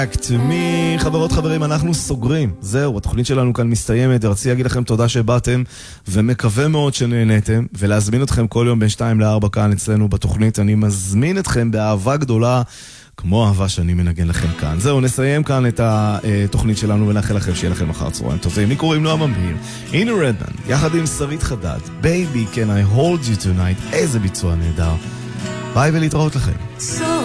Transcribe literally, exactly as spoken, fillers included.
Back to me, חברות חברים, אנחנו סוגרים. זהו, התוכנית שלנו כאן מסתיימת. רציתי להגיד לכם תודה שבאתם, ומקווה מאוד שנהנתם, ולהזמין אתכם כל יום בין שתיים לארבע כאן אצלנו בתוכנית. אני מזמין אתכם באהבה גדולה, כמו אהבה שאני מנגן לכם כאן. זהו, נסיים כאן את התוכנית שלנו, ונאחל לכם שיהיה לכם אחר צהריים טובים. לי קוראים נועם אמיר, הנה רדמן, יחד עם שרית חדד, Baby Can I Hold You Tonight, איזה ביצוע נהדר. ביי ולהתראות לכם.